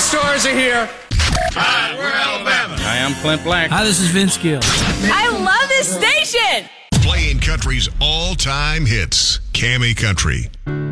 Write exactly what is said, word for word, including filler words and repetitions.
stars are here. Hi, we're Alabama. Hi, I'm Clint Black. Hi, this is Vince Gill. I love this station. Playing country's all-time hits. Cammy Country.